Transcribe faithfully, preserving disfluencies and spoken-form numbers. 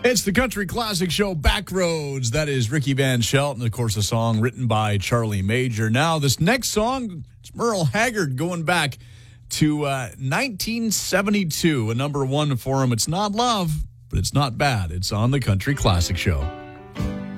It's the Country Classic Show, Backroads. That is Ricky Van Shelton, of course, a song written by Charlie Major. Now, this next song, it's Merle Haggard going back to uh, nineteen seventy-two, a number one for him. It's not love, but it's not bad. It's on the Country Classic Show.